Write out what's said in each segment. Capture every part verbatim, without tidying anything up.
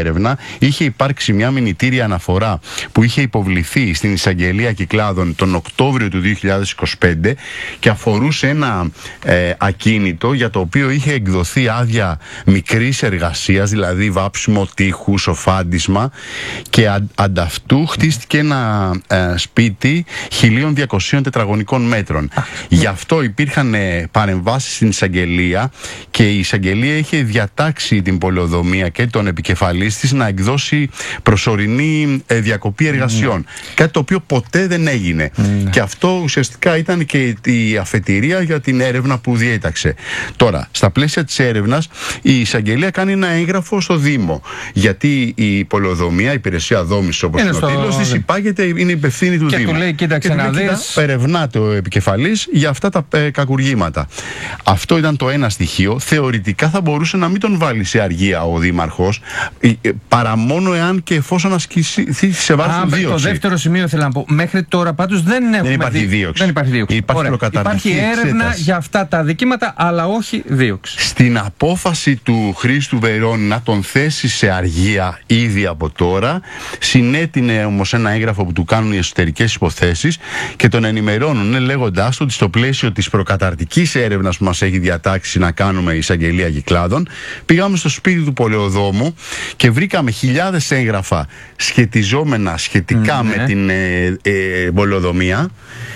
έρευνα, είχε υπάρξει μια μηνυτήρια αναφορά που είχε υποβληθεί στην Εισαγγελία Κυκλάδων τον Οκτώβριο του δύο χιλιάδες είκοσι πέντε και αφορούσε ένα ε, ακίνητο για το οποίο είχε εκδοθεί άδεια μικρής εργασίας, δηλαδή βάψιμο τείχου, σοφάντισμα, και αν, ανταυτού χτίστηκε ένα ε, σπίτι χίλια διακόσια τετραγωνικών μέτρων. Γι' αυτό υπήρχαν ε, παρεμβάσεις στην Εισαγγελία και η Εισαγγελία είχε διατάξει την πολεοδομία και τον επικεφαλής της να εκδώσει προσωρινή ε, διακοπή εργασιών. Mm. Κάτι το οποίο ποτέ δεν έγινε. Mm. Και αυτό ουσιαστικά ήταν και η αφετηρία για την έρευνα που διέταξε. Τώρα, στα πλαίσια της έρευνας, η Εισαγγελία κάνει ένα έγγραφο στο Δήμο. Γιατί η πολεοδομία, η υπηρεσία δόμησης, όπως είναι ο τίτλος της, υπάγεται, είναι υπευθύνη του και Δήμου. Του λέει, κοίταξε και να του λέει, δεις. Ερευνάται ο επικεφαλής για αυτά τα ε, κακουργήματα. Αυτό ήταν το ένα στοιχείο. Θεωρητικά θα μπορούσε να μην τον βάλει σε αργία ο Δήμαρχος, ε, ε, παρά μόνο εάν και εφόσον ασκήσει σε βάρος του δίωξη. Το δεύτερο σημείο θέλω να πω. Μέχρι τώρα πάντως δεν έχουμε δεν υπάρχει δει... δίωξη. Δεν υπάρχει δίωξη. Υπάρχει, υπάρχει έρευνα εξέταση για αυτά τα αδικήματα, αλλά όχι δίωξη. Στην απόφαση του Χρήστου Βερώνη να τον θέσει σε αργία ήδη από τώρα, συνέτεινε όμως ένα έγγραφο που του κάνουν οι εσωτερικές υποθέσεις και τον ενημερώνουν λέγοντάς του ότι στο πλαίσιο της προκαταρτικής έρευνας που μας έχει διατάξει να κάνουμε η Εισαγγελία Κυκλάδων, πήγαμε στο σπίτι του πολεοδόμου και βρήκαμε χιλιάδες έγγραφα σχετιζόμενα σχετικά mm, με ναι. την ε, ε, πολεοδομία,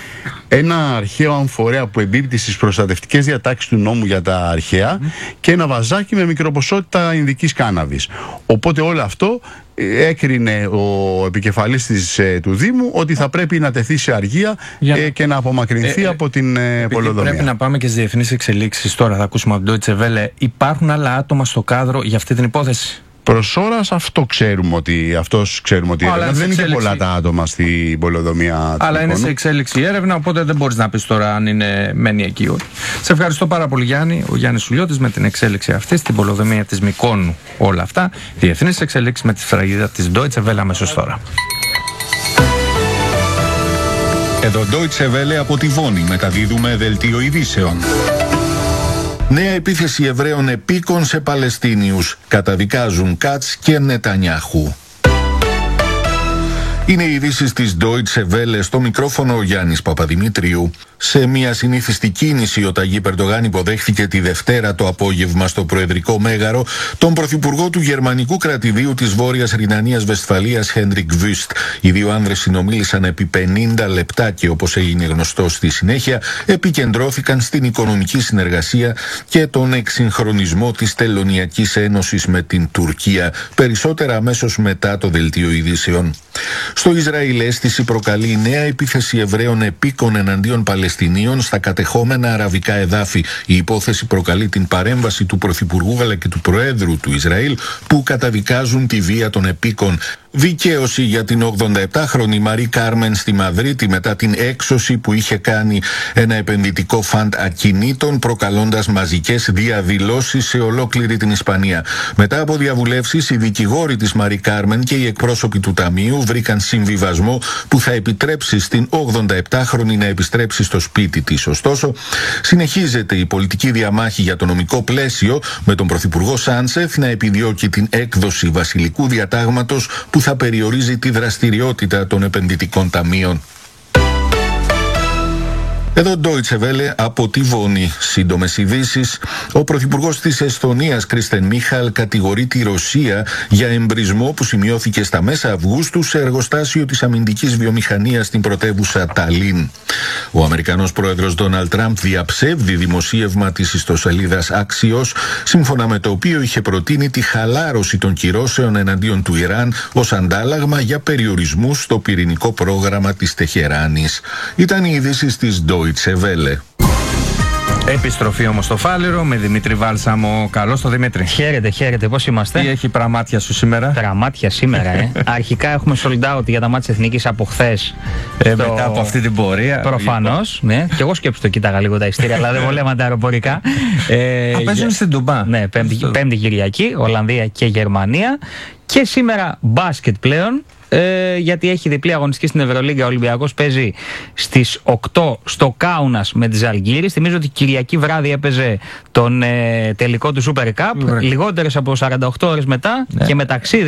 ένα αρχαίο αμφορέα που εμπίπτει στις προστατευτικές διατάξεις του νόμου για τα αρχαία mm. και ένα βαζάκι με μικροποσότητα ινδικής κάναβης. Οπότε όλο αυτό έκρινε ο επικεφαλής της, ε, του Δήμου ότι θα πρέπει να τεθεί σε αργία για... ε, και να απομακρυνθεί ε, από την ε, πολεοδομία. Πρέπει να πάμε και στις διεθνείς εξελίξεις τώρα, θα ακούσουμε από τον Deutsche Welle. Υπάρχουν άλλα άτομα στο κάδρο για αυτή την υπόθεση? Προς ώρας αυτό ξέρουμε ότι, αυτός ξέρουμε ότι έρευνα. Δεν είναι πολλά τα άτομα στην πολεοδομία. Αλλά είναι σε εξέλιξη η έρευνα, οπότε δεν μπορείς να πεις τώρα αν είναι μένει εκεί όχι. Σε ευχαριστώ πάρα πολύ, Γιάννη. Ο Γιάννης Σουλιώτης με την εξέλιξη αυτή στην πολεοδομία της Μυκόνου. Όλα αυτά. Διεθνείς εξελίξεις με τη σφραγίδα της Deutsche Welle αμέσως τώρα. Εδώ Deutsche Welle από τη Βόνη μεταδίδουμε δελτίο ειδήσεων. Νέα επίθεση Εβραίων επίκων σε Παλαιστίνιους. Καταδικάζουν Κάτς και Νετανιάχου. Είναι οι ειδήσεις της Deutsche Welle, στο μικρόφωνο ο Γιάννης Παπαδημητρίου. Σε μια συνήθιστη κίνηση, ο Ταγίπ Ερντογάν υποδέχθηκε τη Δευτέρα το απόγευμα στο Προεδρικό Μέγαρο τον Πρωθυπουργό του Γερμανικού κρατηδίου της Βόρειας Ρινανίας Βεσφαλίας, Χένρικ Βουστ. Οι δύο άνδρες συνομίλησαν επί πενήντα λεπτά και, όπως έγινε γνωστό στη συνέχεια, επικεντρώθηκαν στην οικονομική συνεργασία και τον εξυγχρονισμό της Τελωνειακής Ένωσης με την Τουρκία. Περισσότερα αμέσως μετά το δελτίο ειδήσεων. Στο Ισραήλ αίσθηση προκαλεί νέα επίθεση Εβραίων επίκων εναντίον Παλαιστινίων στα κατεχόμενα αραβικά εδάφη. Η υπόθεση προκαλεί την παρέμβαση του Πρωθυπουργού αλλά και του Προέδρου του Ισραήλ, που καταδικάζουν τη βία των επίκων. Δικαίωση για την ογδονταεπτάχρονη Μαρί Κάρμεν στη Μαδρίτη μετά την έξωση που είχε κάνει ένα επενδυτικό φαντ ακινήτων, προκαλώντας μαζικές διαδηλώσεις σε ολόκληρη την Ισπανία. Μετά από διαβουλεύσεις, οι δικηγόροι της Μαρί Κάρμεν και οι εκπρόσωποι του Ταμείου βρήκαν συμβιβασμό που θα επιτρέψει στην ογδονταεπτάχρονη να επιστρέψει στο σπίτι της. Ωστόσο, συνεχίζεται η πολιτική διαμάχη για το νομικό πλαίσιο, με τον Πρωθυπουργό Σάντσεφ να επιδιώκει την έκδοση βασιλικού διατάγματος που θα περιορίζει τη δραστηριότητα των επενδυτικών ταμείων. Εδώ Deutsche Welle από τη Βόνη. Σύντομες ειδήσεις. Ο πρωθυπουργός της Εσθονίας, Κρίστεν Μίχαλ, κατηγορεί τη Ρωσία για εμπρισμό που σημειώθηκε στα μέσα Αυγούστου σε εργοστάσιο της αμυντικής βιομηχανίας στην πρωτεύουσα Ταλίν. Ο Αμερικανός πρόεδρος Ντόναλντ Τραμπ διαψεύδει δημοσίευμα της ιστοσελίδας Axios, σύμφωνα με το οποίο είχε προτείνει τη χαλάρωση των κυρώσεων εναντίον του Ιράν ως αντάλλαγμα για περιορισμούς στο πυρηνικό πρόγραμμα της Τεχεράνης. Ήταν οι ειδήσεις της Deutsche Welle. Επιστροφή όμως στο Φάληρο με Δημήτρη Βάλσαμο. Καλώς το Δημήτρη. Χαίρετε, χαίρετε. Πώς είμαστε? Τι έχει πραμάτια σου σήμερα? Πραμάτια σήμερα, ε. Αρχικά έχουμε sold out για τα μάτια της Εθνικής από χθες. Ε, στο... Μετά από αυτή την πορεία. Προφανώς. Ναι. Και εγώ σκέψου το κοίταγα λίγο τα ειστήρια, αλλά δεν βολεύαν τα αεροπορικά. ε, Α, παίζουν στην Ντουμπά. Ναι, πέμπτη, πέμπτη Κυριακή, Ολλανδία και Γερμανία. Και σήμερα μπάσκετ πλέον. Ε, γιατί έχει διπλή αγωνιστική στην Ευρωλίγκα. Ο Ολυμπιακός παίζει στις οκτώ στο Κάουνας με τη Ζαλγκίρις. Θυμίζω ότι Κυριακή βράδυ έπαιζε τον ε, τελικό του Super Cup. Λιγότερες από σαράντα οκτώ ώρες μετά, ναι. Και με ταξίδι